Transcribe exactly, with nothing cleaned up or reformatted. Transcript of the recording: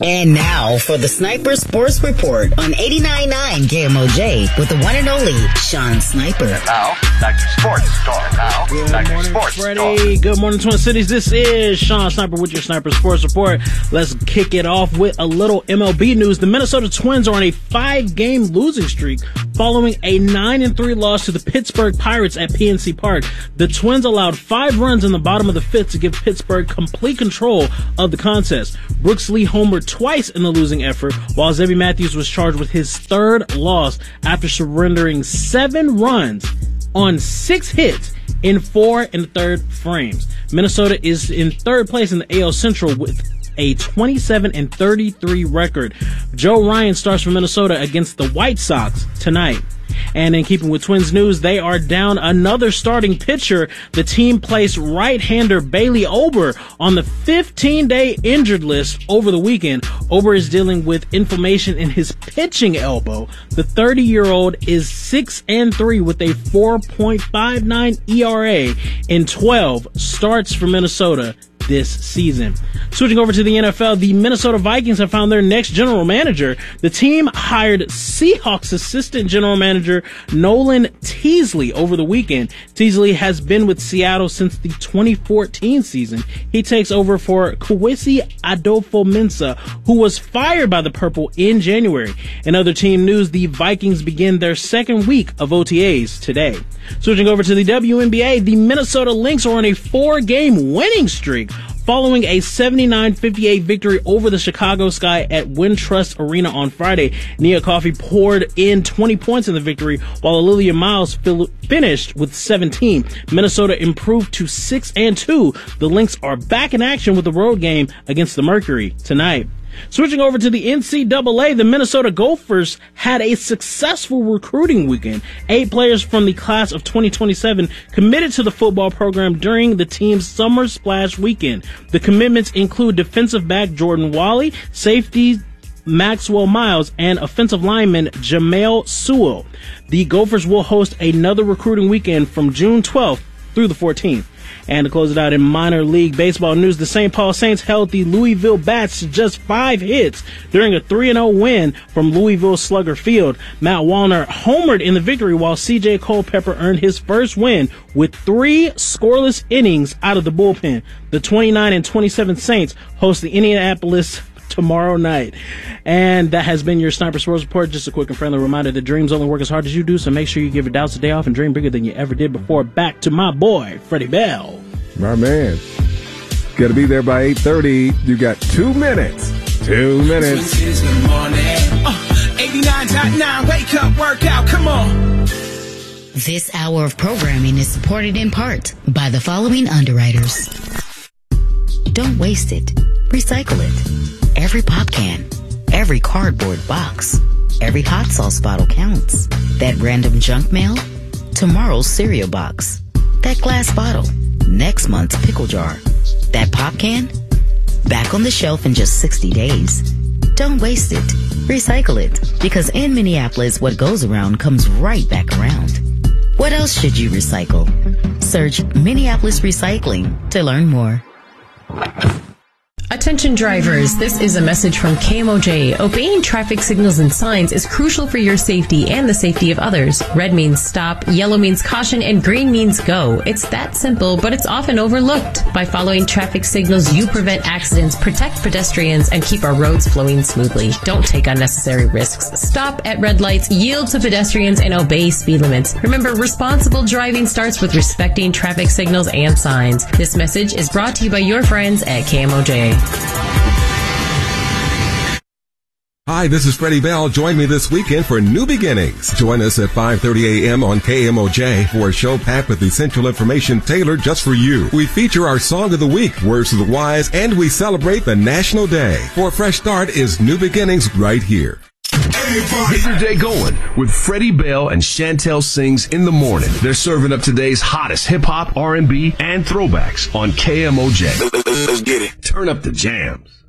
And now for the Sniper Sports Report on eighty-nine point nine K M O J with the one and only Sean Sniper. Now, back to sports talk. Now, Good back morning, to sports Freddie. talk. Good morning, Twin Cities. This is Sean Sniper with your Sniper Sports Report. Let's kick it off with a little M L B news. The Minnesota Twins are on a five-game losing streak following a nine and three loss to the Pittsburgh Pirates at P N C Park. The Twins allowed five runs in the bottom of the fifth to give Pittsburgh complete control of the contest. Brooks Lee homered twice in the losing effort, while Zebby Matthews was charged with his third loss after surrendering seven runs on six hits in four and third frames. Minnesota is in third place in the A L Central with a twenty-seven and thirty-three record. Joe Ryan starts for Minnesota against the White Sox tonight. And in keeping with Twins news, they are down another starting pitcher. The team placed right-hander Bailey Ober on the fifteen-day injured list over the weekend. Ober is dealing with inflammation in his pitching elbow. The thirty-year-old is six and three with a four point five nine E R A in twelve starts for Minnesota this season. Switching over to the N F L, the Minnesota Vikings have found their next general manager. The team hired Seahawks assistant general manager Nolan Teasley over the weekend. Teasley has been with Seattle since the twenty fourteen season. He takes over for Kwesi Adofo-Mensah, who was fired by the Purple in January. In other team news, the Vikings begin their second week of O T As today. Switching over to the W N B A, the Minnesota Lynx are on a four-game winning streak following a seventy-nine fifty-eight victory over the Chicago Sky at Wintrust Arena on Friday. Nia Coffey poured in twenty points in the victory, while Olivia Miles fil- finished with seventeen. Minnesota improved to six and two. The Lynx are back in action with the road game against the Mercury tonight. Switching over to the N C double A, the Minnesota Gophers had a successful recruiting weekend. Eight players from the class of twenty twenty-seven committed to the football program during the team's Summer Splash weekend. The commitments include defensive back Jordan Wally, safety Maxwell Miles, and offensive lineman Jamel Sewell. The Gophers will host another recruiting weekend from June twelfth through the fourteenth. And to close it out in minor league baseball news, the Saint Paul Saints held the Louisville Bats to just five hits during a three and oh win from Louisville Slugger Field. Matt Wallner homered in the victory, while C J Culpepper earned his first win with three scoreless innings out of the bullpen. The twenty-nine and twenty-seven Saints host the Indianapolis tomorrow night. And that has been your Sniper Sports Report. Just a quick and friendly reminder that dreams only work as hard as you do, so make sure you give your doubts a day off and dream bigger than you ever did before. Back to my boy, Freddie Bell. My man. Got to be there by eight thirty. You got two minutes. Two minutes. Good morning. Uh, eighty-nine point nine, wake up, workout, come on. This hour of programming is supported in part by the following underwriters. Don't waste it. Recycle it. Every pop can, every cardboard box, every hot sauce bottle counts. That random junk mail, tomorrow's cereal box. That glass bottle, next month's pickle jar. That pop can, back on the shelf in just sixty days. Don't waste it. Recycle it. Because in Minneapolis, what goes around comes right back around. What else should you recycle? Search Minneapolis Recycling to learn more. Attention drivers, this is a message from K M O J. Obeying traffic signals and signs is crucial for your safety and the safety of others. Red means stop, yellow means caution, and green means go. It's that simple, but it's often overlooked. By following traffic signals, you prevent accidents, protect pedestrians, and keep our roads flowing smoothly. Don't take unnecessary risks. Stop at red lights, yield to pedestrians, and obey speed limits. Remember, responsible driving starts with respecting traffic signals and signs. This message is brought to you by your friends at K M O J. Hi, this is Freddie Bell. Join me this weekend for New Beginnings. Join us at five thirty a.m. on K M O J for a show packed with essential information tailored just for you. We feature our Song of the Week, Words of the Wise, and we celebrate the National Day. For a fresh start is New Beginnings right here. Get your day going with Freddie Bell and Chantel Sings in the morning. They're serving up today's hottest hip-hop, R and B, and throwbacks on K M O J. Let's get it. Turn up the jams.